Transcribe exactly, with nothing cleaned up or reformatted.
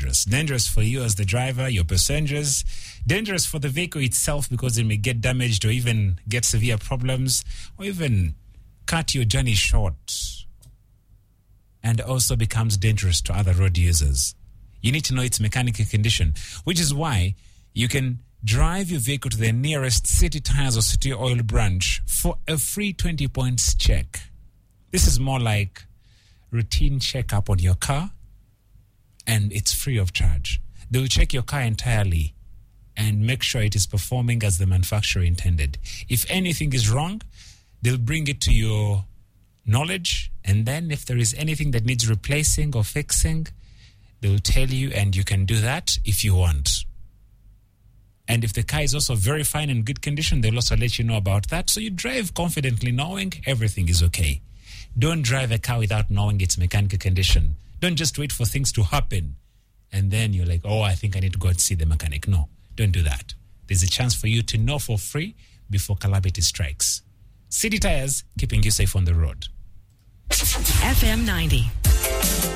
dangerous. Dangerous for you as the driver, your passengers. Dangerous for the vehicle itself because it may get damaged or even get severe problems or even cut your journey short. And also becomes dangerous to other road users. You need to know its mechanical condition, which is why you can drive your vehicle to the nearest City Tires or City Oil branch for a free twenty points check. This is more like routine checkup on your car, and it's free of charge. They will check your car entirely and make sure it is performing as the manufacturer intended. If anything is wrong, they'll bring it to your knowledge, and then if there is anything that needs replacing or fixing, they will tell you, and you can do that if you want. And if the car is also very fine and good condition, they'll also let you know about that. So you drive confidently knowing everything is okay. Don't drive a car without knowing its mechanical condition. Don't just wait for things to happen and then you're like, oh, I think I need to go and see the mechanic. No, don't do that. There's a chance for you to know for free before calamity strikes. City Tires, keeping you safe on the road. F M ninety.